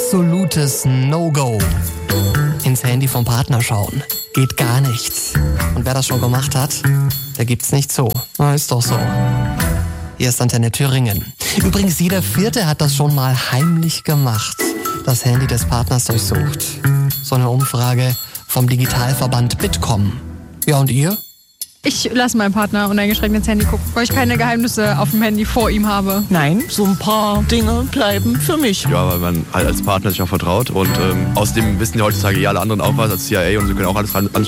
absolutes No-Go. Ins Handy vom Partner schauen. Geht gar nichts. Und wer das schon gemacht hat, der gibt's nicht zu. Na, ist doch so. Hier ist Antenne Thüringen. Übrigens, jeder Vierte hat das schon mal heimlich gemacht. Das Handy des Partners durchsucht. So eine Umfrage vom Digitalverband Bitkom. Ja, und ihr? Ich lasse meinen Partner uneingeschränkt ins Handy gucken, weil ich keine Geheimnisse auf dem Handy vor ihm habe. Nein, so ein paar Dinge bleiben für mich. Ja, weil man halt als Partner sich auch vertraut und außerdem wissen ja heutzutage alle anderen auch was als CIA und sie können auch alles